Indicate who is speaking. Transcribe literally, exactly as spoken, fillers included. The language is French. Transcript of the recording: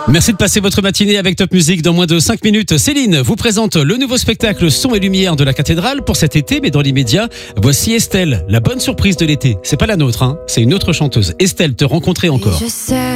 Speaker 1: Merci de passer votre matinée avec Top Music. Dans moins de cinq minutes, Céline vous présente le nouveau spectacle Son et Lumière de la Cathédrale pour cet été, mais dans l'immédiat, voici Estelle, la bonne surprise de l'été. C'est pas la nôtre, hein, c'est une autre chanteuse. Estelle, te rencontrer encore.
Speaker 2: Et je sais